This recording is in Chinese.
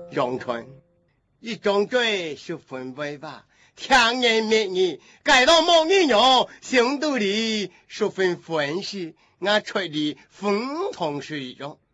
阳春，一张嘴是分为吧，天言灭语，改到某一娘，行肚里十分分事，俺吹的风同水中。